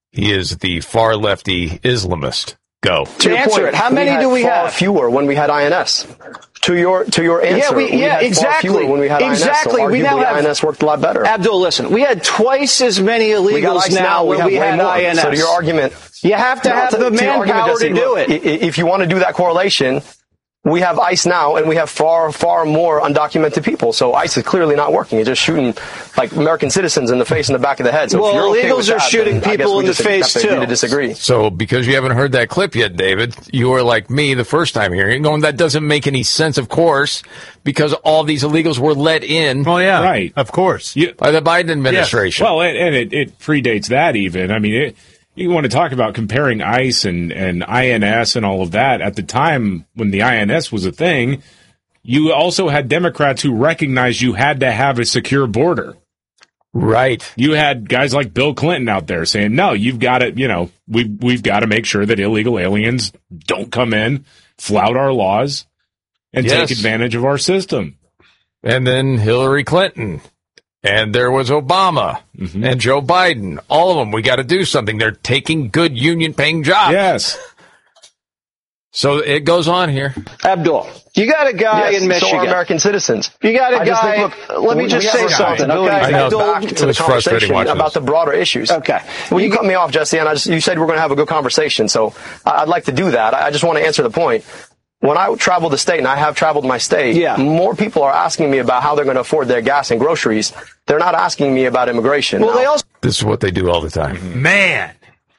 He is the far lefty Islamist. Go. To answer it, how many do we have? Fewer when we had INS. To your answer, we had exactly. Far fewer when we had exactly. INS. So we now have INS worked a lot better. Abdul, listen, we had twice as many illegals now when we had INS. So to your argument, you have to have the manpower to do it. If you want to do that correlation, we have ICE now, and we have far, far more undocumented people. So ICE is clearly not working. It's just shooting like American citizens in the face and the back of the head. So well, if you're okay illegals are shooting people in the face too. To disagree. So because you haven't heard that clip yet, David, you are like me the first time hearing it, going, that doesn't make any sense, of course, because all these illegals were let in. Oh, yeah. Right. Of course. By the Biden administration. Yes. Well, and it predates that even. I mean, you want to talk about comparing ICE and INS and all of that. At the time when the INS was a thing, you also had Democrats who recognized you had to have a secure border. Right. You had guys like Bill Clinton out there saying, no, you've got to, we've got to make sure that illegal aliens don't come in, flout our laws, and take advantage of our system. And then Hillary Clinton. And there was Obama and Joe Biden. All of them. We got to do something. They're taking good union-paying jobs. Yes. So it goes on here. Abdul, you got a guy in Michigan. So are American citizens. You got a guy. Let me just say something. Okay. I know. Back to the conversation about the broader issues. Okay. Well, you cut me off, Jesse, and you said we're going to have a good conversation. So I'd like to do that. I just want to answer the point. When I travel the state, and I have traveled my state, more people are asking me about how they're going to afford their gas and groceries. They're not asking me about immigration. Well, this is what they do all the time. Man.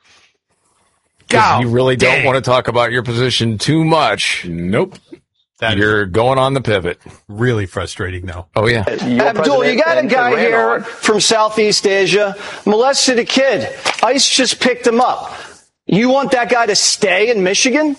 You really don't want to talk about your position too much. Nope. You're going on the pivot. Really frustrating, though. Oh, yeah. Abdul, you got a guy here from Southeast Asia, molested a kid. ICE just picked him up. You want that guy to stay in Michigan?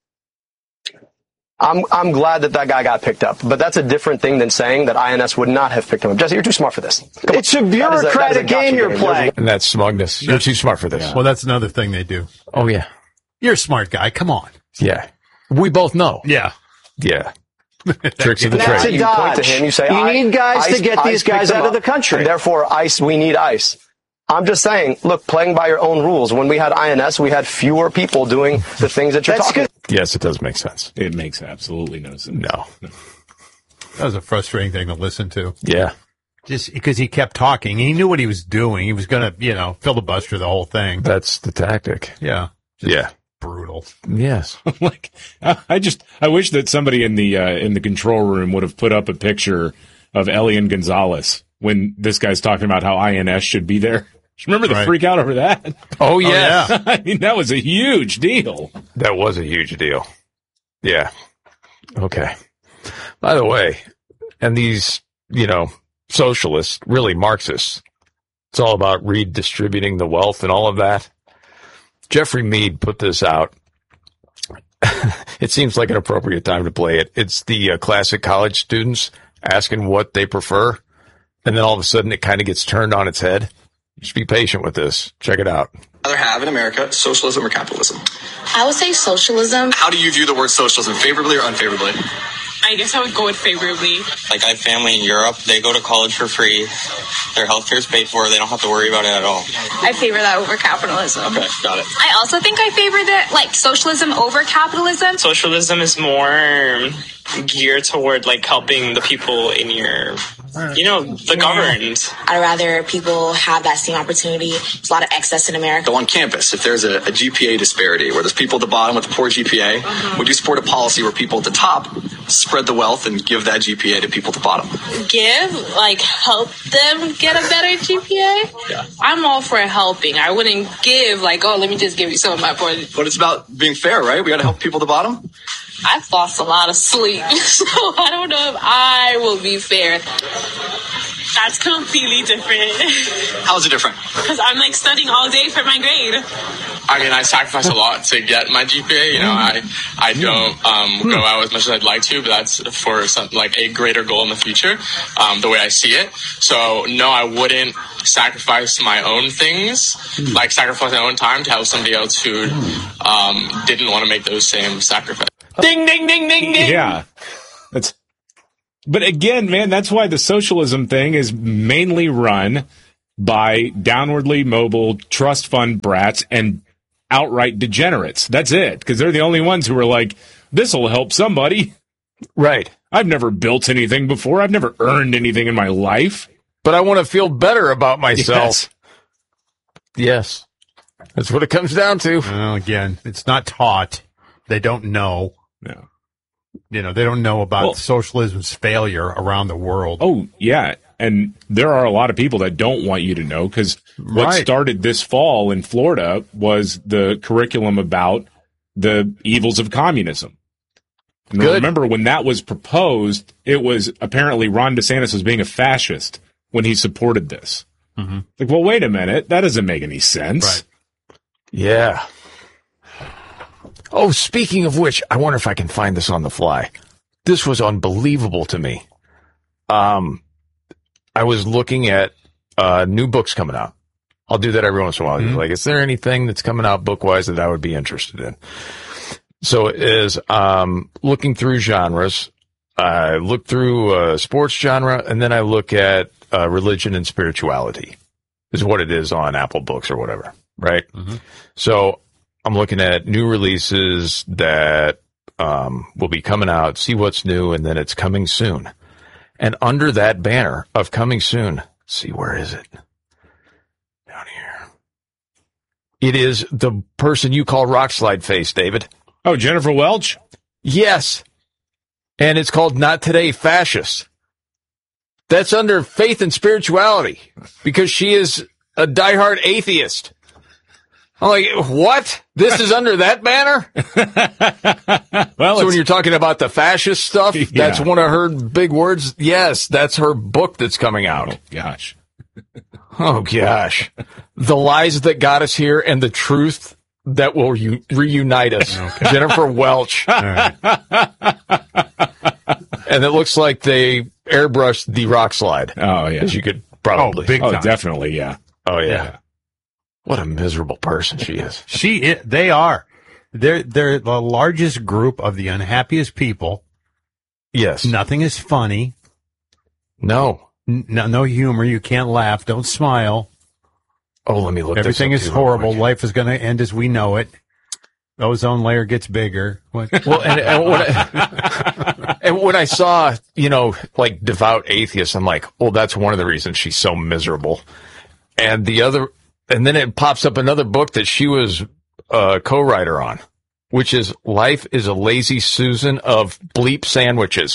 I'm glad that guy got picked up, but that's a different thing than saying that INS would not have picked him up. Jesse, you're too smart for this. It's a bureaucratic game you're playing. And that's smugness. You're too smart for this. Yeah. Well, that's another thing they do. Oh, yeah. You're a smart guy. Come on. Yeah. We both know. Yeah. Yeah. Tricks of the That's trade. a dodge. You point to him, you say, you need guys ICE, to get these guys out of the country. And therefore, ICE, we need ICE. I'm just saying, look, playing by your own rules. When we had INS, we had fewer people doing the things that you're talking about. Yes, it does make sense. It makes absolutely no sense. No. That was a frustrating thing to listen to. Yeah. Just because he kept talking. He knew what he was doing. He was going to, filibuster the whole thing. That's the tactic. Yeah. Yeah. Brutal. Yes. I wish that somebody in the control room would have put up a picture of Elian Gonzalez when this guy's talking about how INS should be there. Remember the freak out over that? Oh, yeah. Oh, yeah. I mean, that was a huge deal. That was a huge deal. Yeah. Okay. By the way, and these, socialists, really Marxists, it's all about redistributing the wealth and all of that. Jeffrey Mead put this out. It seems like an appropriate time to play it. It's the classic college students asking what they prefer, and then all of a sudden it kind of gets turned on its head. Just be patient with this. Check it out. Rather have in America socialism or capitalism? I would say socialism. How do you view the word socialism, favorably or unfavorably? I guess I would go with favorably. Like, I have family in Europe. They go to college for free. Their healthcare is paid for. They don't have to worry about it at all. I favor that over capitalism. Okay, got it. I also think I favor that, socialism over capitalism. Socialism is more geared toward, helping the people in your, the governed. I'd rather people have that same opportunity. There's a lot of excess in America. So on campus, if there's a GPA disparity where there's people at the bottom with a poor GPA, would you support a policy where people at the top spread the wealth and give that GPA to people at the bottom? Help them get a better GPA? Yeah. I'm all for helping. I wouldn't give, let me just give you some of my points. But it's about being fair, right? We got to help people at the bottom. I've lost a lot of sleep, so I don't know if I will be fair. That's completely different. How is it different? Because I'm studying all day for my grade. I mean, I sacrifice a lot to get my GPA. I don't go out as much as I'd like to, but that's for a greater goal in the future, the way I see it. So, no, I wouldn't sacrifice my own things, sacrifice my own time to help somebody else who didn't want to make those same sacrifices. Ding, ding, ding, ding, ding. Yeah. But again, man, that's why the socialism thing is mainly run by downwardly mobile trust fund brats and outright degenerates. That's it, because they're the only ones who are like, this will help somebody. Right. I've never built anything before. I've never earned anything in my life. But I want to feel better about myself. Yes. That's what it comes down to. Well, again, it's not taught. They don't know. No. They don't know about socialism's failure around the world. Oh, yeah. And there are a lot of people that don't want you to know, because what started this fall in Florida was the curriculum about the evils of communism. And remember, when that was proposed, it was apparently Ron DeSantis was being a fascist when he supported this. Mm-hmm. Like, well, wait a minute. That doesn't make any sense. Right. Yeah. Oh, speaking of which, I wonder if I can find this on the fly. This was unbelievable to me. I was looking at new books coming out. I'll do that every once in a while. Mm-hmm. Like, is there anything that's coming out book-wise that I would be interested in? So it is looking through genres. I look through sports genre, and then I look at religion and spirituality is what it is on Apple Books or whatever, right? Mm-hmm. So I'm looking at new releases that will be coming out, see what's new, and then it's coming soon. And under that banner of coming soon, see, where is it? Down here. It is the person you call Rockslide Face, David. Oh, Jennifer Welch? Yes. And it's called Not Today Fascist. That's under faith and spirituality because she is a diehard atheist. I'm like, what? This is under that banner? Well, so when you're talking about the fascist stuff, that's one of her big words. Yes, that's her book that's coming out. Oh, gosh. Oh, gosh. The lies that got us here and the truth that will reunite us. Okay. Jennifer Welch. Right. And it looks like they airbrushed the rock slide. Oh, yeah. As you could probably. Oh, big time. Definitely, yeah. Oh, yeah. What a miserable person she is. They are. They're the largest group of the unhappiest people. Yes. Nothing is funny. No. No humor. You can't laugh. Don't smile. Oh, let me look. Everything is horrible. Life is going to end as we know it. Ozone layer gets bigger. What? Well, and when I saw, like devout atheists, I'm like, oh, that's one of the reasons she's so miserable. And then it pops up another book that she was a co-writer on, which is Life is a Lazy Susan of Bleep Sandwiches.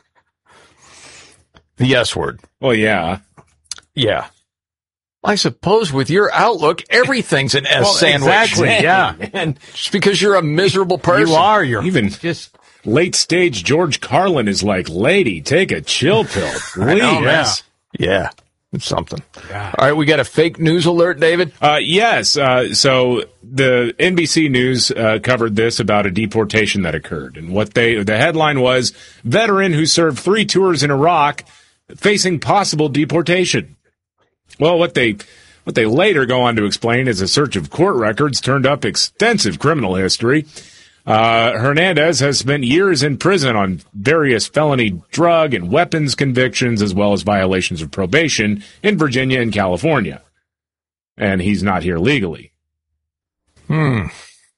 The S word. Well, yeah. Yeah. I suppose with your outlook, everything's an S sandwich. Exactly, yeah. And just because you're a miserable person. You are. You're even just late stage George Carlin is like, lady, take a chill pill, please. Yeah. It's something. God. All right, we got a fake news alert, David? Yes. So the NBC News covered this about a deportation that occurred. And the headline was, veteran who served 3 tours in Iraq facing possible deportation. Well, what they later go on to explain is a search of court records turned up extensive criminal history. Hernandez has spent years in prison on various felony drug and weapons convictions, as well as violations of probation in Virginia and California. And he's not here legally. Yeah.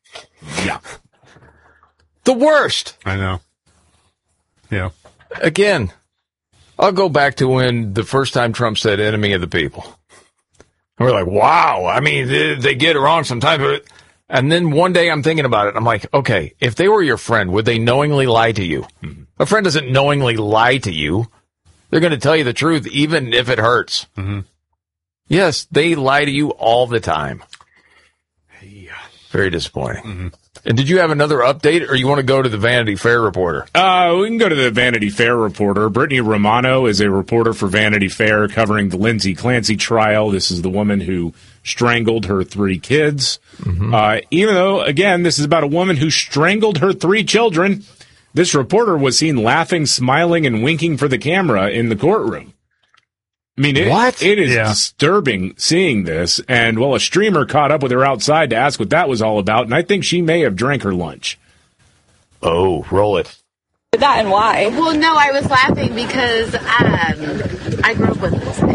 The worst. I know. Yeah. Again, I'll go back to when the first time Trump said enemy of the people. And we're like, wow. I mean, they get it wrong sometimes, but... And then one day I'm thinking about it. I'm like, okay, if they were your friend, would they knowingly lie to you? Mm-hmm. A friend doesn't knowingly lie to you. They're going to tell you the truth, even if it hurts. Mm-hmm. Yes, they lie to you all the time. Yeah. Very disappointing. Mm-hmm. And did you have another update, or you want to go to the Vanity Fair reporter? We can go to the Vanity Fair reporter. Brittany Romano is a reporter for Vanity Fair covering the Lindsay Clancy trial. This is the woman who strangled her 3 kids. Mm-hmm. Even though, again, this is about a woman who strangled her 3 children, this reporter was seen laughing, smiling, and winking for the camera in the courtroom. I mean, it is disturbing seeing this. And, well, a streamer caught up with her outside to ask what that was all about, and I think she may have drank her lunch. Oh, roll it. That and why? Well, no, I was laughing because I grew up with this.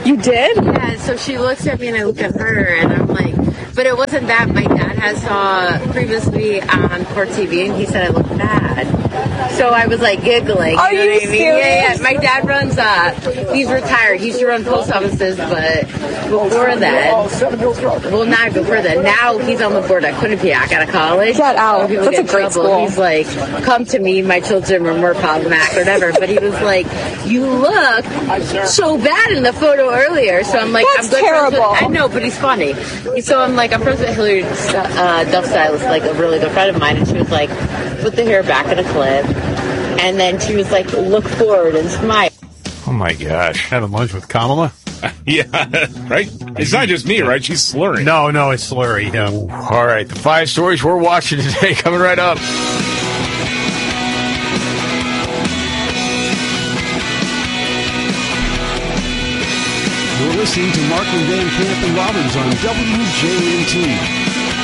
You did? Yeah, so she looks at me and I look at her and I'm like, but it wasn't that. My dad has saw previously on Court TV and he said I looked bad. So I was like giggling. Are you know you what I mean? serious? Yeah. My dad runs, he's retired. He used to run post offices, but before that, well, not before that. Now he's on the board at Quinnipiac out of college. Get out. People That's get a great trouble. school. He's like, come to me, my children are more problematic or whatever. But he was like, you look so bad in the photo earlier. So I'm like, That's I'm good terrible. I know, but he's funny. So I'm like, I'm friends with Hillary Duff Stylist, like a really good friend of mine, and she was like, put the hair back in a clip, and then she was like, look forward and smile. Oh my gosh. Having lunch with Kamala? Yeah, right? It's not just me, right? She's slurring. No, it's slurry. Yeah. All right, the 5 stories we're watching today coming right up. You're listening to Markley, Van Camp, and Robbins on WJNT.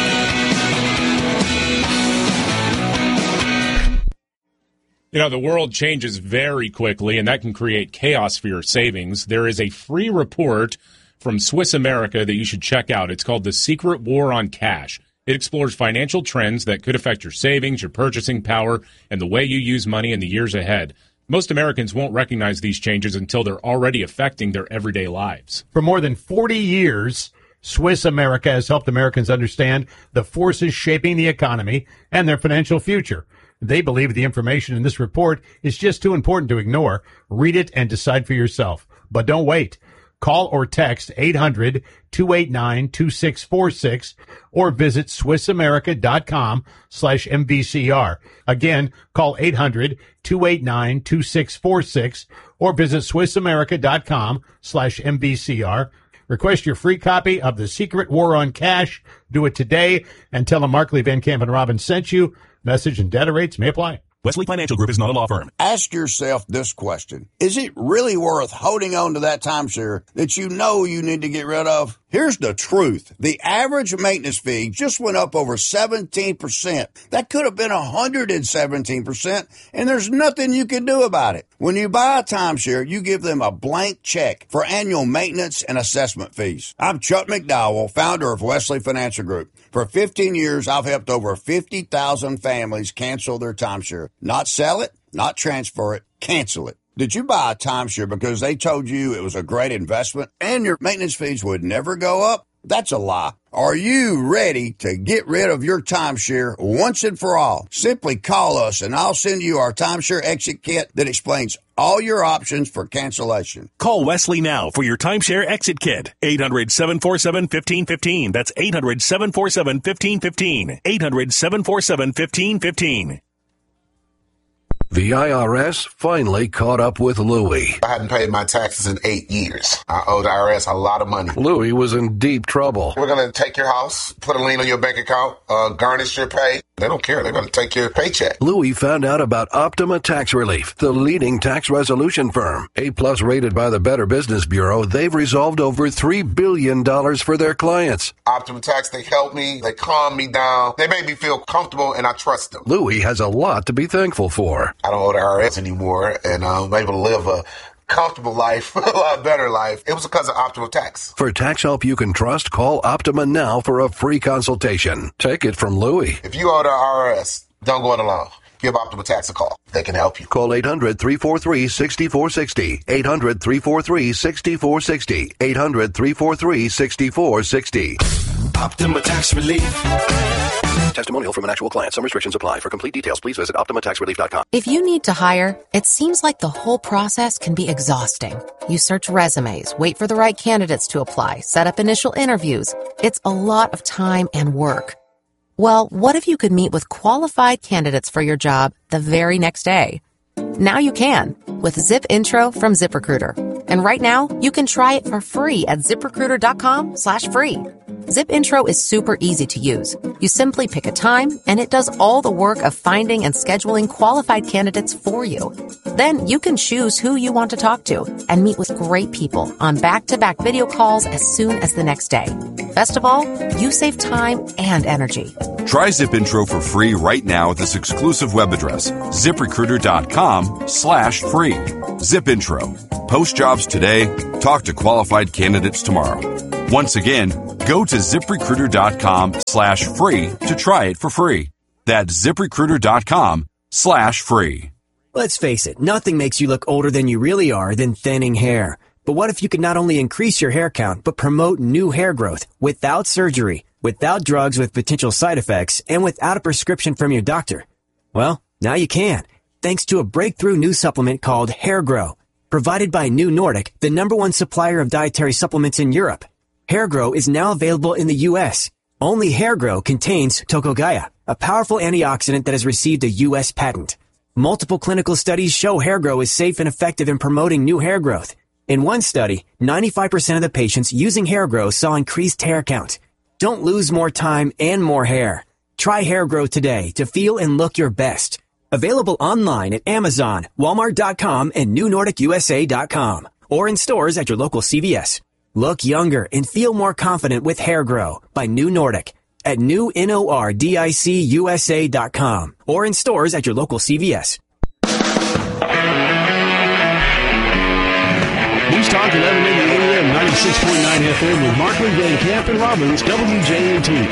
You know, the world changes very quickly, and that can create chaos for your savings. There is a free report from Swiss America that you should check out. It's called The Secret War on Cash. It explores financial trends that could affect your savings, your purchasing power, and the way you use money in the years ahead. Most Americans won't recognize these changes until they're already affecting their everyday lives. For more than 40 years, Swiss America has helped Americans understand the forces shaping the economy and their financial future. They believe the information in this report is just too important to ignore. Read it and decide for yourself. But don't wait. Call or text 800-289-2646 or visit SwissAmerica.com/MVCR. Again, call 800-289-2646 or visit SwissAmerica.com/MVCR. Request your free copy of The Secret War on Cash. Do it today and tell them Markley, Van Camp, and Robbins sent you. Message and data rates may apply. Wesley Financial Group is not a law firm. Ask yourself this question. Is it really worth holding on to that timeshare that you know you need to get rid of? Here's the truth. The average maintenance fee just went up over 17%. That could have been 117%, and there's nothing you can do about it. When you buy a timeshare, you give them a blank check for annual maintenance and assessment fees. I'm Chuck McDowell, founder of Wesley Financial Group. For 15 years, I've helped over 50,000 families cancel their timeshare. Not sell it, not transfer it, cancel it. Did you buy a timeshare because they told you it was a great investment and your maintenance fees would never go up? That's a lie. Are you ready to get rid of your timeshare once and for all? Simply call us and I'll send you our timeshare exit kit that explains all your options for cancellation. Call Wesley now for your timeshare exit kit. 800-747-1515. That's 800-747-1515. 800-747-1515. The IRS finally caught up with Louie. I hadn't paid my taxes in 8 years. I owed the IRS a lot of money. Louie was in deep trouble. We're going to take your house, put a lien on your bank account, garnish your pay. They don't care. They're going to take your paycheck. Louie found out about Optima Tax Relief, the leading tax resolution firm. A-plus rated by the Better Business Bureau, they've resolved over $3 billion for their clients. Optima Tax, they help me. They calm me down. They make me feel comfortable, and I trust them. Louie has a lot to be thankful for. I don't owe the IRS anymore, and I'm able to live a comfortable life, a lot better life. It was because of Optima Tax. For tax help you can trust, call Optima now for a free consultation. Take it from Louie. If you owe the IRS, don't go it alone. Give Optima Tax a call. They can help you. Call 800-343-6460. 800-343-6460. 800-343-6460. Optima Tax Relief. Testimonial from an actual client. Some restrictions apply. For complete details, please visit OptimaTaxRelief.com. If you need to hire, it seems like the whole process can be exhausting. You search resumes, wait for the right candidates to apply, set up initial interviews. It's a lot of time and work. Well, what if you could meet with qualified candidates for your job the very next day? Now you can with Zip Intro from ZipRecruiter. And right now, you can try it for free at ZipRecruiter.com/free. Zip Intro is super easy to use. You simply pick a time, and it does all the work of finding and scheduling qualified candidates for you. Then you can choose who you want to talk to and meet with great people on back-to-back video calls as soon as the next day. Best of all, you save time and energy. Try Zip Intro for free right now at this exclusive web address, ZipRecruiter.com/free. Zip Intro. Post jobs today. Talk to qualified candidates tomorrow. Once again, go to ZipRecruiter.com/free to try it for free. That's ZipRecruiter.com/free. Let's face it, nothing makes you look older than you really are than thinning hair. But what if you could not only increase your hair count, but promote new hair growth without surgery, without drugs with potential side effects, and without a prescription from your doctor? Well, now you can, thanks to a breakthrough new supplement called Hair Grow, provided by New Nordic, the #1 supplier of dietary supplements in Europe. Hair Grow is now available in the U.S. Only Hair Grow contains Tocogaya, a powerful antioxidant that has received a U.S. patent. Multiple clinical studies show Hair Grow is safe and effective in promoting new hair growth. In one study, 95% of the patients using Hair Grow saw increased hair count. Don't lose more time and more hair. Try Hair Grow today to feel and look your best. Available online at Amazon, Walmart.com, and NewNordicUSA.com, or in stores at your local CVS. Look younger and feel more confident with Hair Grow by New Nordic at NewNordicUSA.com, or in stores at your local CVS. News Talk 1180 AM, 96.9 FM with Markley, Van Camp, and Robbins, WJNT.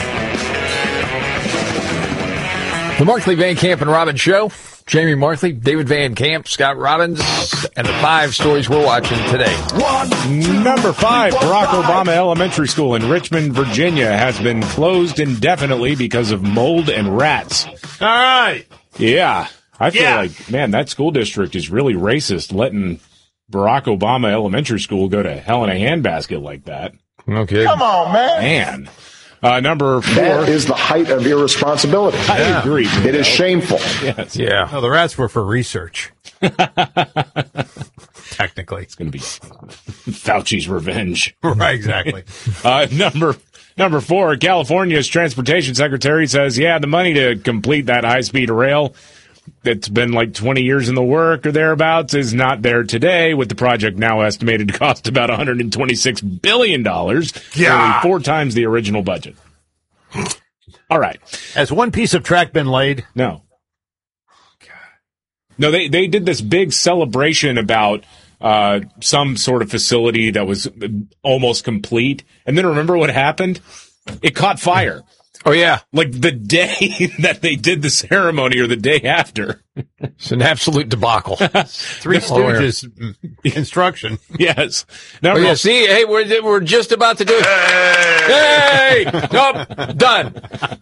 The Markley, Van Camp, and Robbins Show. Jamie Markley, David Van Camp, Scott Robbins, and the 5 stories we're watching today. Number 5, Barack Obama Elementary School in Richmond, Virginia has been closed indefinitely because of mold and rats. All right. Yeah. I feel like, man, that school district is really racist, letting Barack Obama Elementary School go to hell in a handbasket like that. Okay. Come on, man. Number 4. That is the height of irresponsibility. I agree. It is shameful. Yes. Yeah. No, the rats were for research. Technically. It's going to be Fauci's revenge. Right, exactly. Number 4, California's transportation secretary says, the money to complete that high-speed rail that's been like 20 years in the work or thereabouts is not there today, with the project now estimated to cost about $126 billion, nearly 4 times the original budget. All right. Has one piece of track been laid? No. No, they did this big celebration about some sort of facility that was almost complete. And then remember what happened? It caught fire. Oh, yeah. Like the day that they did the ceremony or the day after. It's an absolute debacle. Three Stooges construction. Yes. See, hey, we're just about to do it. Hey! Nope. Done.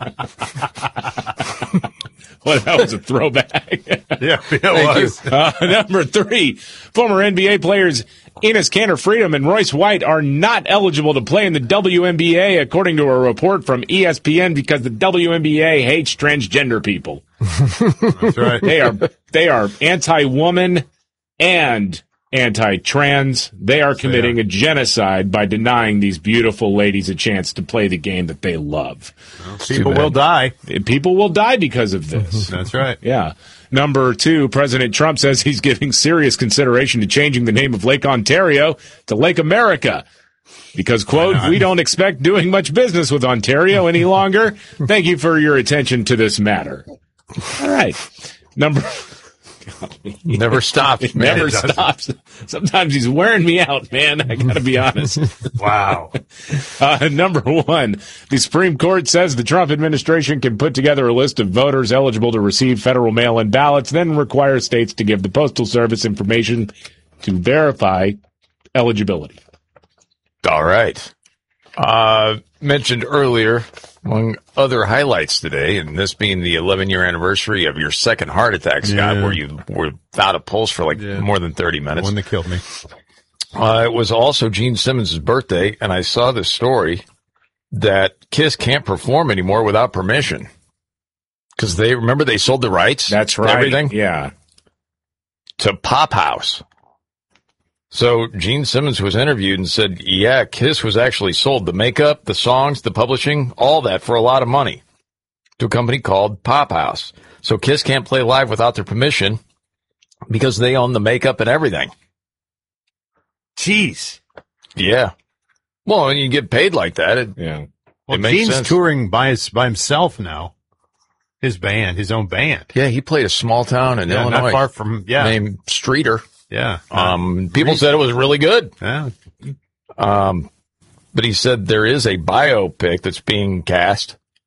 Well, that was a throwback. Yeah, it was. Number 3, former NBA players Enes Kanter Freedom and Royce White are not eligible to play in the WNBA, according to a report from ESPN, because the WNBA hates transgender people. That's right. They are anti-woman and anti-trans. They are committing a genocide by denying these beautiful ladies a chance to play the game that they love. Well, people will die. People will die because of this. That's right. Yeah. Number 2, President Trump says he's giving serious consideration to changing the name of Lake Ontario to Lake America because, quote, we don't expect doing much business with Ontario any longer. Thank you for your attention to this matter. All right. Never stops, man. Never stops. Sometimes he's wearing me out, man. I gotta be honest. Wow. Number 1, the Supreme Court says the Trump administration can put together a list of voters eligible to receive federal mail-in ballots, then require states to give the Postal Service information to verify eligibility. All right. Mentioned earlier, among other highlights today, and this being the 11-year anniversary of your second heart attack, Scott, where you were without a pulse for more than 30 minutes. The one that killed me. It was also Gene Simmons' birthday, and I saw this story that Kiss can't perform anymore without permission. Because they sold the rights. That's right. Everything. Yeah. To Pop House. So Gene Simmons was interviewed and said, Kiss was actually sold the makeup, the songs, the publishing, all that for a lot of money to a company called Pop House. So Kiss can't play live without their permission because they own the makeup and everything. Jeez. Yeah. Well, when you get paid like that, it makes Gene's sense. touring by himself now. His band, his own band. Yeah, he played a small town in Illinois. Not far from, named Streeter. Yeah. People said it was really good. Yeah. But he said there is a biopic that's being cast